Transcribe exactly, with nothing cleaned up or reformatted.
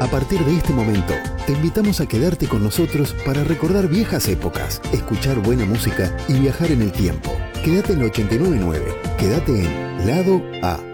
partir de este momento, te invitamos a quedarte con nosotros para recordar viejas épocas, escuchar buena música y viajar en el tiempo. Quédate en la ochenta y nueve punto nueve. Quédate en Lado A.